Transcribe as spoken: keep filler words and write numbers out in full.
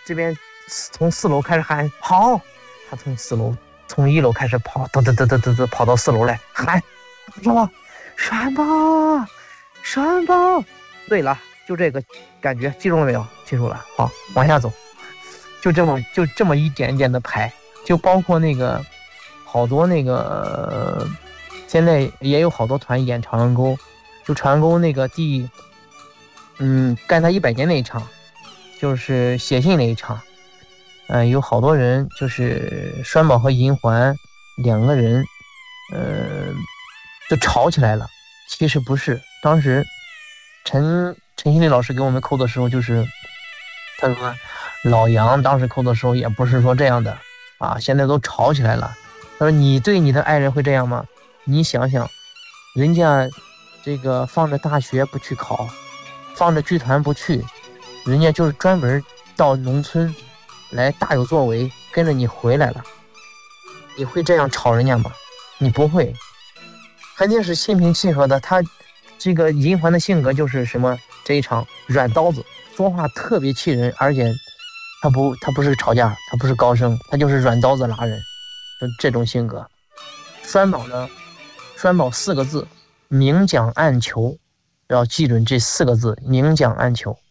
这边从四楼开始喊跑，他从四楼从一楼开始跑，噔噔噔噔噔噔跑到四楼来喊什么山宝山宝。对了，就这个感觉，记住了没有？记住了。好，往下走，就这么就这么一点点的排，就包括那个好多那个现在也有好多团演长阳沟，就长阳沟那个第嗯干他一百年那一场，就是写信那一场，嗯、呃，有好多人就是栓宝和银环两个人，呃，就吵起来了。其实不是，当时陈陈新立老师给我们扣的时候，就是他说老杨当时扣的时候也不是说这样的啊，现在都吵起来了。他说你对你的爱人会这样吗？你想想，人家这个放着大学不去考，放着剧团不去，人家就是专门到农村来大有作为，跟着你回来了，你会这样吵人家吗？你不会，肯定是心平气和的。他这个银环的性格就是什么？这一场软刀子，说话特别气人，而且他不他不是吵架，他不是高声，他就是软刀子拉人，就这种性格。栓宝呢，栓宝四个字，明讲暗求，要记准这四个字，明讲暗求。